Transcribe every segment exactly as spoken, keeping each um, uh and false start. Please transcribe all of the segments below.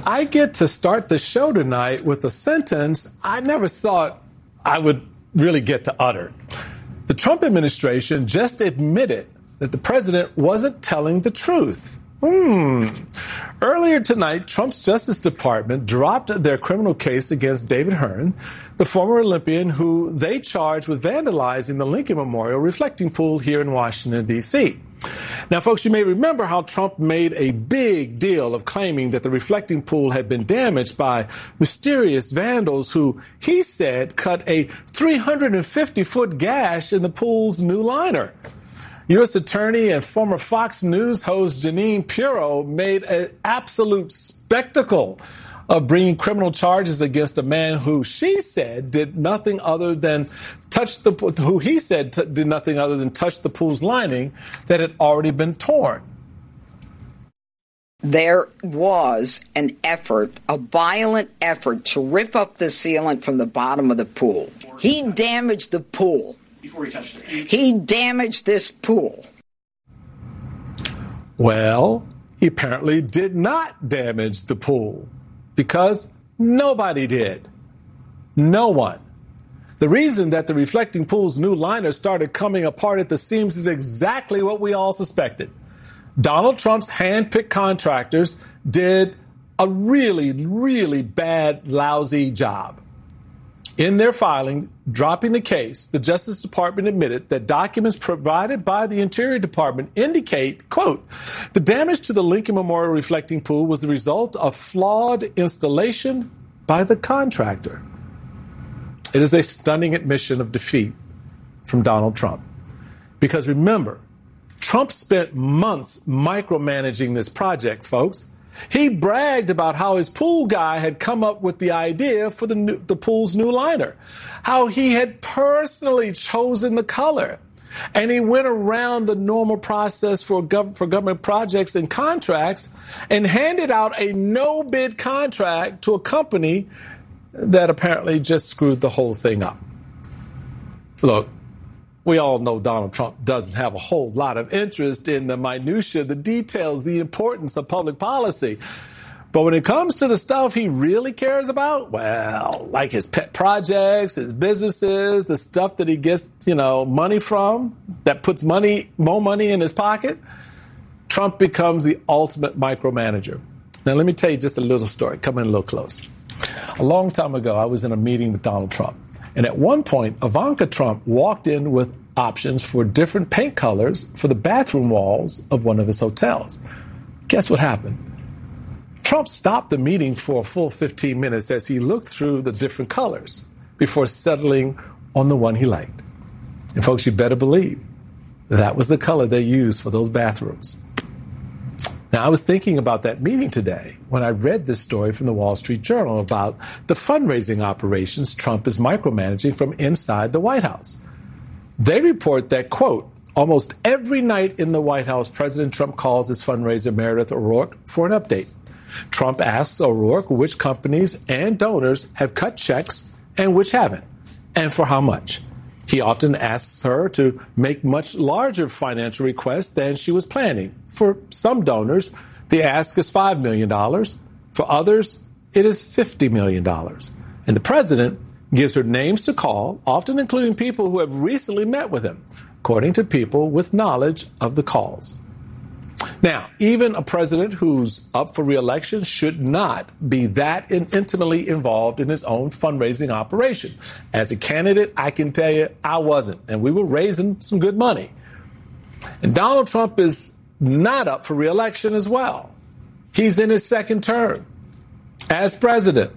I get to start the show tonight with a sentence I never thought I would really get to utter. The Trump administration just admitted that the president wasn't telling the truth. Hmm. Earlier tonight, Trump's Justice Department dropped their criminal case against David Hearn, the former Olympian who they charged with vandalizing the Lincoln Memorial reflecting pool here in Washington, D C. Now, folks, you may remember how Trump made a big deal of claiming that the reflecting pool had been damaged by mysterious vandals who, he said, cut a three hundred fifty foot gash in the pool's new liner. U S Attorney and former Fox News host Jeanine Pirro made an absolute spectacle of bringing criminal charges against a man who she said did nothing other than touch the who he said t- did nothing other than touch the pool's lining that had already been torn. There was an effort, a violent effort to rip up the sealant from the bottom of the pool. He damaged the pool. Before he touched it. He damaged this pool. Well, he apparently did not damage the pool because nobody did. No one. The reason that the reflecting pool's new liner started coming apart at the seams is exactly what we all suspected. Donald Trump's hand-picked contractors did a really, really bad, lousy job. In their filing, dropping the case, the Justice Department admitted that documents provided by the Interior Department indicate, quote, the damage to the Lincoln Memorial reflecting pool was the result of flawed installation by the contractor. It is a stunning admission of defeat from Donald Trump. Because remember, Trump spent months micromanaging this project, folks. He bragged about how his pool guy had come up with the idea for the, new, the pool's new liner, how he had personally chosen the color, and he went around the normal process for, gov- for government projects and contracts and handed out a no-bid contract to a company that apparently just screwed the whole thing up. Look, we all know Donald Trump doesn't have a whole lot of interest in the minutia, the details, the importance of public policy. But when it comes to the stuff he really cares about, well, like his pet projects, his businesses, the stuff that he gets, you know, money from, that puts money, more money in his pocket, Trump becomes the ultimate micromanager. Now, let me tell you just a little story. Come in a little close. A long time ago, I was in a meeting with Donald Trump. And at one point, Ivanka Trump walked in with options for different paint colors for the bathroom walls of one of his hotels. Guess what happened? Trump stopped the meeting for a full fifteen minutes as he looked through the different colors before settling on the one he liked. And folks, you better believe that was the color they used for those bathrooms. Now, I was thinking about that meeting today when I read this story from the Wall Street Journal about the fundraising operations Trump is micromanaging from inside the White House. They report that, quote, almost every night in the White House, President Trump calls his fundraiser Meredith O'Rourke for an update. Trump asks O'Rourke which companies and donors have cut checks and which haven't, and for how much. He often asks her to make much larger financial requests than she was planning. For some donors, the ask is five million dollars. For others, it is fifty million dollars. And the president gives her names to call, often including people who have recently met with him, according to people with knowledge of the calls. Now, even a president who's up for re-election should not be that in- intimately involved in his own fundraising operation. As a candidate, I can tell you I wasn't, and we were raising some good money. And Donald Trump is not up for re-election as well. He's in his second term as president.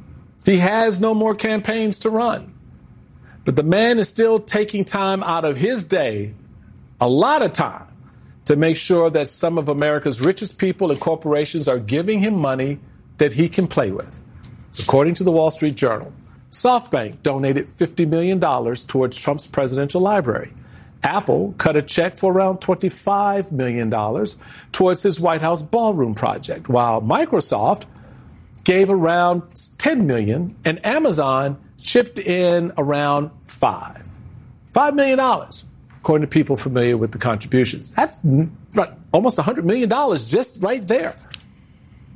He has no more campaigns to run. But the man is still taking time out of his day, a lot of time, to make sure that some of America's richest people and corporations are giving him money that he can play with. According to the Wall Street Journal, SoftBank donated fifty million dollars towards Trump's presidential library. Apple cut a check for around twenty-five million dollars towards his White House ballroom project, while Microsoft gave around ten million dollars and Amazon chipped in around five. five million dollars. According to people familiar with the contributions. That's almost one hundred million dollars just right there.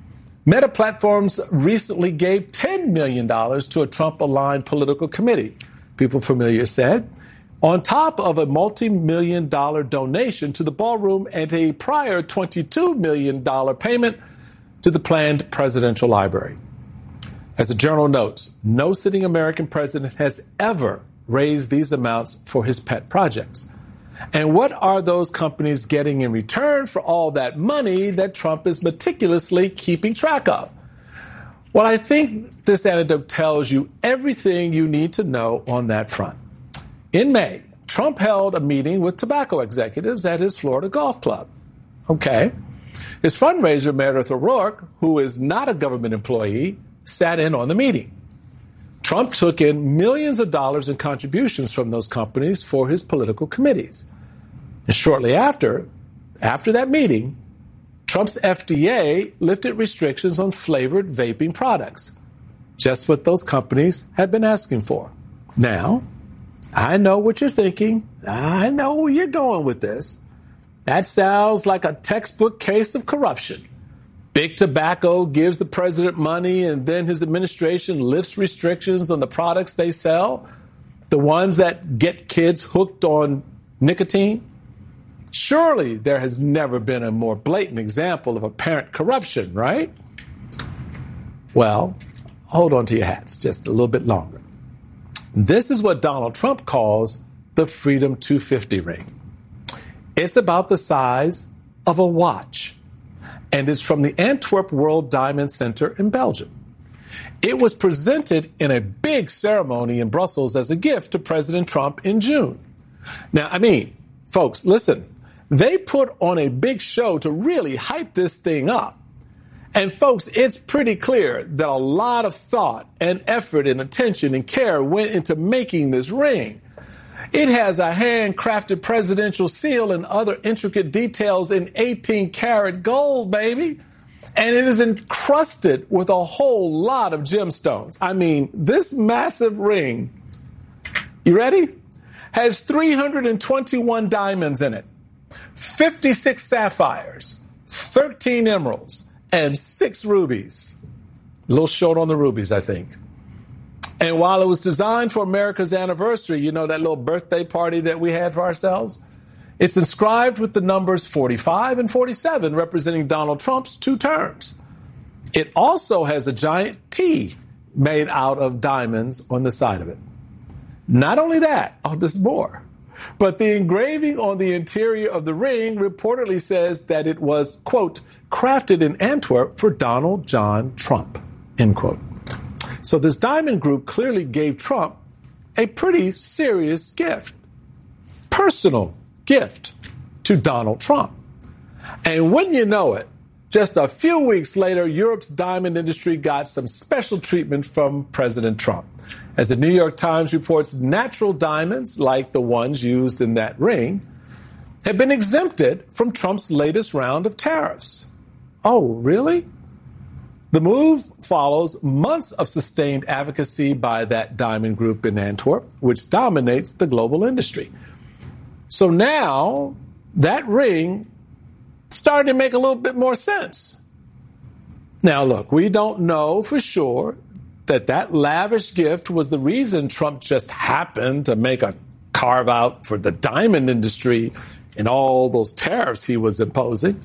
Meta Platforms recently gave ten million dollars to a Trump-aligned political committee, people familiar said, on top of a multi-million dollar donation to the ballroom and a prior twenty-two million dollars payment to the planned presidential library. As the Journal notes, no sitting American president has ever raised these amounts for his pet projects. And what are those companies getting in return for all that money that Trump is meticulously keeping track of? Well, I think this anecdote tells you everything you need to know on that front. In May, Trump held a meeting with tobacco executives at his Florida golf club. Okay. His fundraiser, Meredith O'Rourke, who is not a government employee, sat in on the meeting. Trump took in millions of dollars in contributions from those companies for his political committees. And shortly after, after that meeting, Trump's F D A lifted restrictions on flavored vaping products, just what those companies had been asking for. Now, I know what you're thinking. I know where you're going with this. That sounds like a textbook case of corruption. Big Tobacco gives the president money and then his administration lifts restrictions on the products they sell, the ones that get kids hooked on nicotine. Surely there has never been a more blatant example of apparent corruption, right? Well, hold on to your hats just a little bit longer. This is what Donald Trump calls the Freedom two fifty ring. It's about the size of a watch, and is from the Antwerp World Diamond Center in Belgium. It was presented in a big ceremony in Brussels as a gift to President Trump in June. Now, I mean, folks, listen, they put on a big show to really hype this thing up. And folks, it's pretty clear that a lot of thought and effort and attention and care went into making this ring. It has a handcrafted presidential seal and other intricate details in eighteen karat gold, baby. And it is encrusted with a whole lot of gemstones. I mean, this massive ring, you ready? Has three hundred twenty-one diamonds in it, fifty-six sapphires, thirteen emeralds, and six rubies. A little short on the rubies, I think. And while it was designed for America's anniversary, you know, that little birthday party that we had for ourselves, it's inscribed with the numbers forty-five and forty-seven, representing Donald Trump's two terms. It also has a giant T made out of diamonds on the side of it. Not only that, oh, there's more, but the engraving on the interior of the ring reportedly says that it was, quote, crafted in Antwerp for Donald John Trump, end quote. So this diamond group clearly gave Trump a pretty serious gift, personal gift to Donald Trump. And wouldn't you know it, just a few weeks later, Europe's diamond industry got some special treatment from President Trump. As the New York Times reports, natural diamonds, like the ones used in that ring, have been exempted from Trump's latest round of tariffs. Oh, really? The move follows months of sustained advocacy by that diamond group in Antwerp, which dominates the global industry. So now that ring started to make a little bit more sense. Now, look, we don't know for sure that that lavish gift was the reason Trump just happened to make a carve out for the diamond industry and all those tariffs he was imposing.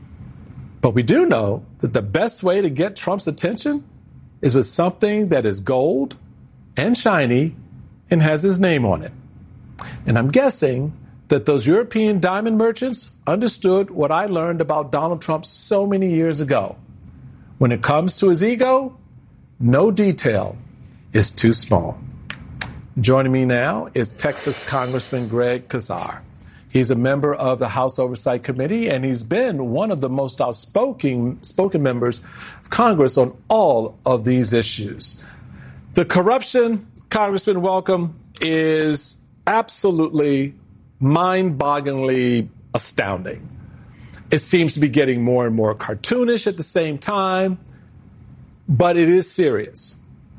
But we do know that the best way to get Trump's attention is with something that is gold and shiny and has his name on it. And I'm guessing that those European diamond merchants understood what I learned about Donald Trump so many years ago. When it comes to his ego, no detail is too small. Joining me now is Texas Congressman Greg Casar. He's a member of the House Oversight Committee, and he's been one of the most outspoken spoken members of Congress on all of these issues. The corruption, Congressman, welcome, is absolutely mind-bogglingly astounding. It seems to be getting more and more cartoonish at the same time, but it is serious.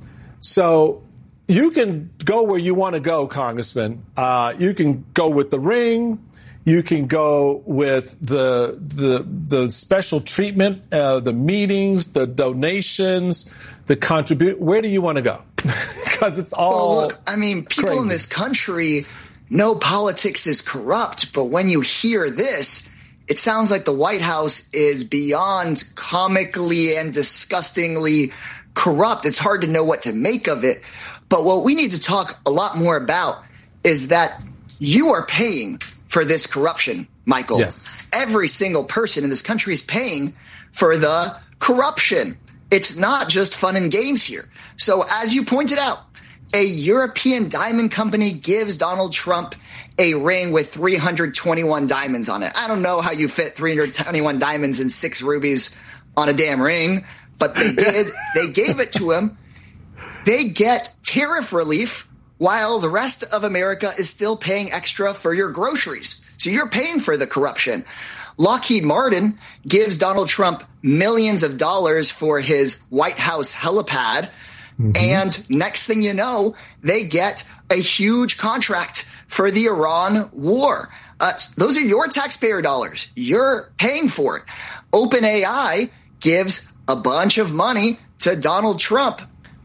So you can go where you want to go, Congressman. Uh, you can go with the ring. You can go with the the the special treatment, uh, the meetings, the donations, the contribute. Where do you want to go? Because it's all. Well, look, I mean, people crazy. in this country know politics is corrupt, but when you hear this, it sounds like the White House is beyond comically and disgustingly corrupt. It's hard to know what to make of it. But what we need to talk a lot more about is that you are paying for this corruption, Michael. Yes. Every single person in this country is paying for the corruption. It's not just fun and games here. So as you pointed out, a European diamond company gives Donald Trump a ring with three hundred twenty-one diamonds on it. I don't know how you fit three hundred twenty-one diamonds and six rubies on a damn ring, but they did. They gave it to him. They get tariff relief while the rest of America is still paying extra for your groceries. So you're paying for the corruption. Lockheed Martin gives Donald Trump millions of dollars for his White House helipad. Mm-hmm. And next thing you know, they get a huge contract for the Iran war. Uh, those are your taxpayer dollars. You're paying for it. OpenAI gives a bunch of money to Donald Trump.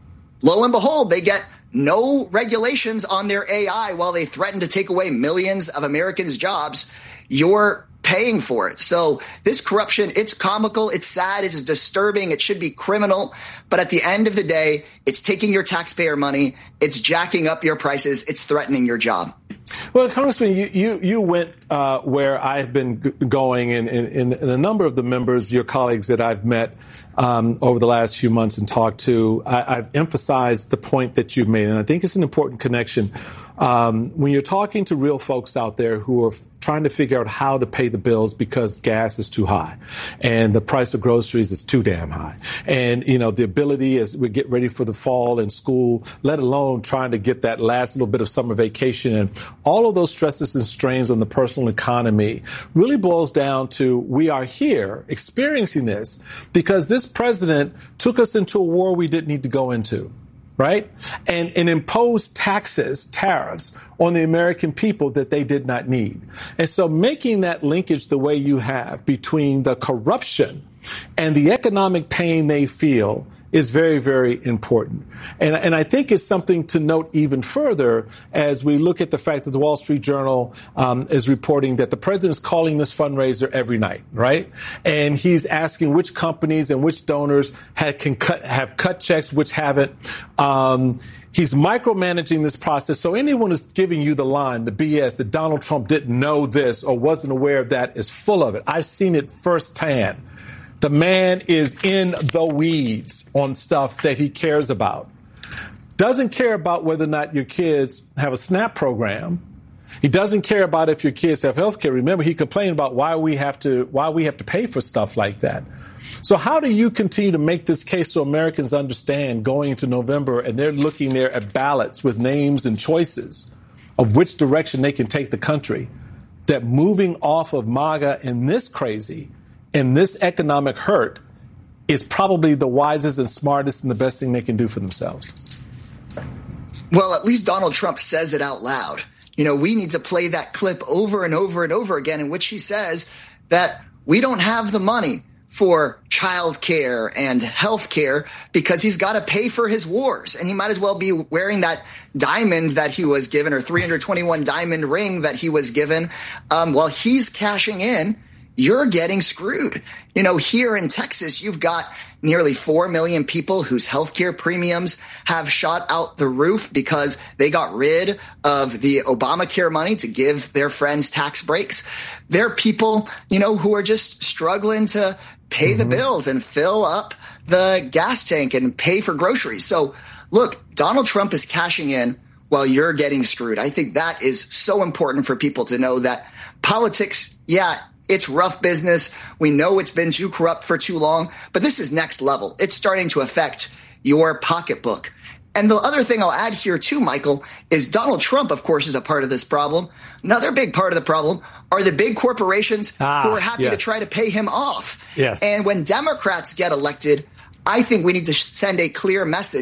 Lo and behold, they get no regulations on their A I while they threaten to take away millions of Americans' jobs. You're paying for it. So this corruption, it's comical, it's sad, it's disturbing, it should be criminal. But at the end of the day, it's taking your taxpayer money, it's jacking up your prices, it's threatening your job. Well, Congressman, you you, you went uh, where I've been g- going, and, and, and a number of the members, your colleagues that I've met um, over the last few months and talked to, I, I've emphasized the point that you've made, and I think it's an important connection. Um, when you're talking to real folks out there who are trying to figure out how to pay the bills because gas is too high and the price of groceries is too damn high. And, you know, the ability as we get ready for the fall and school, let alone trying to get that last little bit of summer vacation, and all of those stresses and strains on the personal economy really boils down to we are here experiencing this because this president took us into a war we didn't need to go into. Right? And, and impose taxes, tariffs on the American people that they did not need. And so making that linkage the way you have between the corruption and the economic pain they feel is very, very important. And, and I think it's something to note even further as we look at the fact that the Wall Street Journal um, is reporting that the president is calling this fundraiser every night, right? And he's asking which companies and which donors have, can cut, have cut checks, which haven't. Um, He's micromanaging this process. So anyone who's giving you the line, the B S, that Donald Trump didn't know this or wasn't aware of that is full of it. I've seen it firsthand. The man is in the weeds on stuff that he cares about. Doesn't care about whether or not your kids have a SNAP program. He doesn't care about if your kids have health care. Remember, he complained about why we have to why we have to pay for stuff like that. So how do you continue to make this case so Americans understand going into November and they're looking there at ballots with names and choices of which direction they can take the country, that moving off of MAGA and this crazy and this economic hurt is probably the wisest and smartest and the best thing they can do for themselves? Well, at least Donald Trump says it out loud. You know, we need to play that clip over and over and over again in which he says that we don't have the money for child care and health care because he's got to pay for his wars. And he might as well be wearing that diamond that he was given, or three hundred twenty-one diamond ring that he was given. Um, while he's cashing in, you're getting screwed. You know, here in Texas, you've got nearly four million people whose healthcare premiums have shot out the roof because they got rid of the Obamacare money to give their friends tax breaks. There are people, you know, who are just struggling to pay mm-hmm. the bills and fill up the gas tank and pay for groceries. So, look, Donald Trump is cashing in while you're getting screwed. I think that is so important for people to know that politics, yeah, it's rough business. We know it's been too corrupt for too long, but this is next level. It's starting to affect your pocketbook. And the other thing I'll add here too, Michael, is Donald Trump, of course, is a part of this problem. Another big part of the problem are the big corporations ah, who are happy yes. to try to pay him off. Yes. And when Democrats get elected, I think we need to send a clear message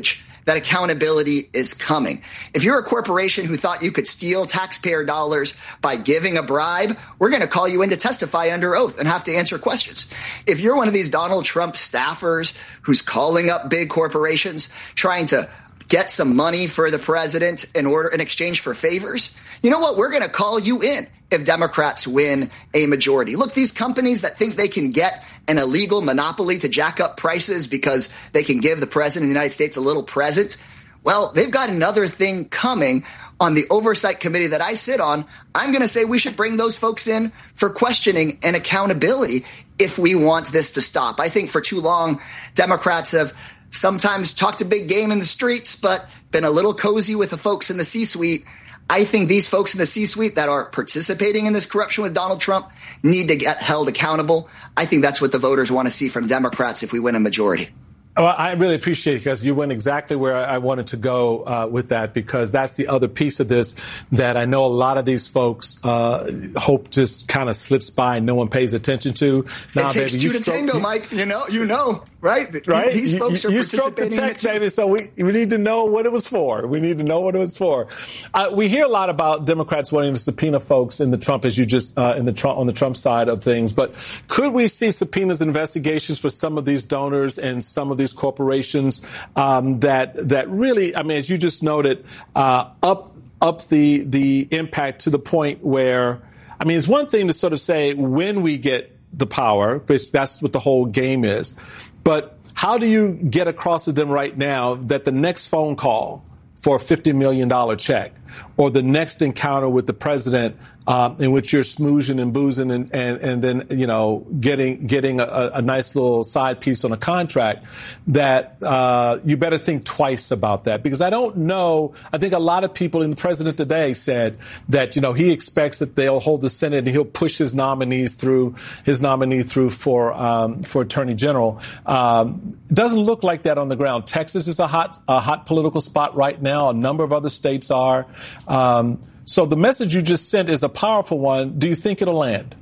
that accountability is coming. If you're a corporation who thought you could steal taxpayer dollars by giving a bribe, we're going to call you in to testify under oath and have to answer questions. If you're one of these Donald Trump staffers who's calling up big corporations, trying to get some money for the president in order in exchange for favors, you know what? We're going to call you in if Democrats win a majority. Look, these companies that think they can get an illegal monopoly to jack up prices because they can give the president of the United States a little present, well, they've got another thing coming. On the oversight committee that I sit on, I'm going to say we should bring those folks in for questioning and accountability if we want this to stop. I think for too long, Democrats have sometimes talked a big game in the streets, but been a little cozy with the folks in the C-suite. I think these folks in the C-suite that are participating in this corruption with Donald Trump need to get held accountable. I think that's what the voters want to see from Democrats if we win a majority. Well, I really appreciate it because you went exactly where I wanted to go uh, with that, because that's the other piece of this that I know a lot of these folks uh, hope just kind of slips by and no one pays attention to. Now, it takes baby, two to stroke, tango, Mike. You know, you know, right? Right. These folks you, are you participating the check, in it, baby. So we we need to know what it was for. We need to know what it was for. Uh, we hear a lot about Democrats wanting to subpoena folks in the Trump, as you just uh, in the Trump on the Trump side of things. But could we see subpoenas and investigations for some of these donors and some of these corporations? Um, that that really, I mean, as you just noted, uh, up up the the impact to the point where, I mean, it's one thing to sort of say when we get the power, which that's what the whole game is, but how do you get across to them right now that the next phone call for a fifty million dollars check or the next encounter with the president um, in which you're smoozing and boozing and, and, and then, you know, getting getting a, a nice little side piece on a contract, that uh, you better think twice about that. Because I don't know. I think a lot of people, and the president today said that, you know, he expects that they'll hold the Senate and he'll push his nominees through, his nominee through for um, for attorney general. Um, doesn't look like that on the ground. Texas is a hot a hot political spot right now. A number of other states are. Um, so the message you just sent is a powerful one. Do you think it'll land?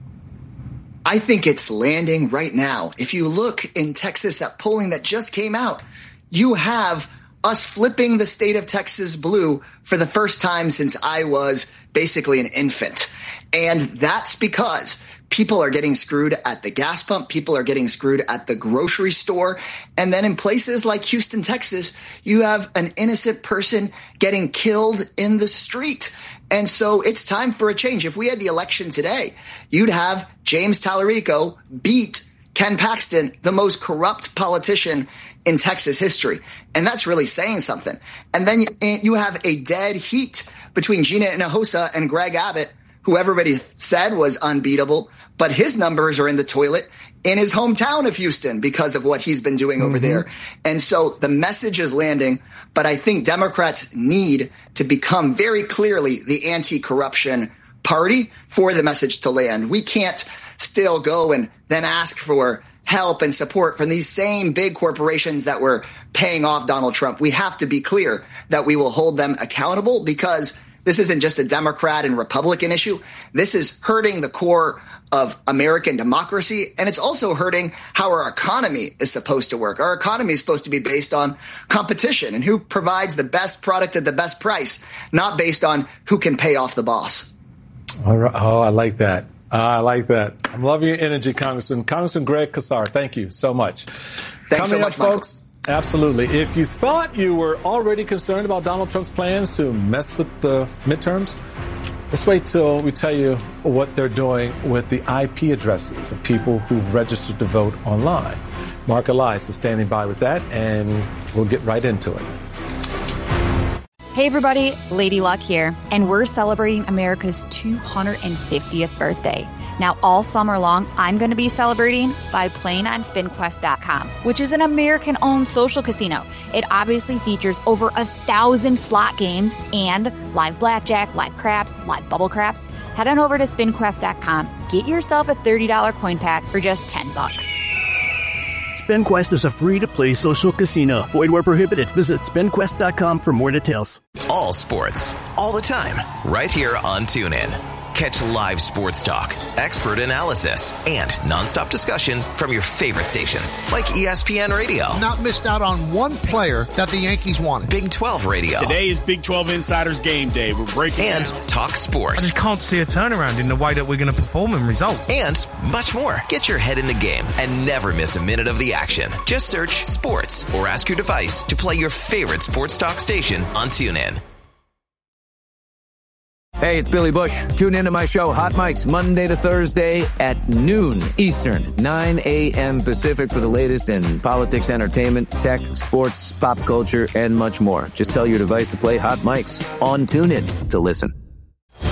I think it's landing right now. If you look in Texas at polling that just came out, you have us flipping the state of Texas blue for the first time since I was basically an infant. And that's because people are getting screwed at the gas pump. People are getting screwed at the grocery store. And then in places like Houston, Texas, you have an innocent person getting killed in the street. And so it's time for a change. If we had the election today, you'd have James Tallarico beat Ken Paxton, the most corrupt politician in Texas history. And that's really saying something. And then you have a dead heat between Gina Hinojosa and Greg Abbott, who everybody said was unbeatable, but his numbers are in the toilet in his hometown of Houston because of what he's been doing over mm-hmm. there. And so the message is landing, but I think Democrats need to become very clearly the anti-corruption party for the message to land. We can't still go and then ask for help and support from these same big corporations that were paying off Donald Trump. We have to be clear that we will hold them accountable, because this isn't just a Democrat and Republican issue. This is hurting the core of American democracy, and it's also hurting how our economy is supposed to work. Our economy is supposed to be based on competition and who provides the best product at the best price, not based on who can pay off the boss. All right. Oh, I like that. Uh, I like that. I'm loving your energy, Congressman. Congressman Greg Casar, thank you so much. Thanks Coming so much, up, folks. Absolutely. If you thought you were already concerned about Donald Trump's plans to mess with the midterms, let's wait till we tell you what they're doing with the I P addresses of people who've registered to vote online. Mark Elias is standing by with that, and we'll get right into it. Hey everybody, Lady Luck here, and we're celebrating America's two hundred fiftieth birthday. Now, all summer long, I'm going to be celebrating by playing on Spin Quest dot com, which is an American-owned social casino. It obviously features over a thousand slot games and live blackjack, live craps, live bubble craps. Head on over to Spin Quest dot com. Get yourself a thirty dollars coin pack for just ten bucks. SpinQuest is a free-to-play social casino. Void where prohibited. Visit Spin Quest dot com for more details. All sports, all the time, right here on TuneIn. Catch live sports talk, expert analysis, and nonstop discussion from your favorite stations like E S P N Radio. Not missed out on one player that the Yankees wanted. Big twelve Radio. Today is Big twelve Insiders Game Day. We're breaking And down. Talk Sports. I just can't see a turnaround in the way that we're going to perform and result. And much more. Get your head in the game and never miss a minute of the action. Just search sports or ask your device to play your favorite sports talk station on TuneIn. Hey, it's Billy Bush. Tune into my show, Hot Mics, Monday to Thursday at noon Eastern, nine a.m. Pacific for the latest in politics, entertainment, tech, sports, pop culture, and much more. Just tell your device to play Hot Mics on TuneIn to listen.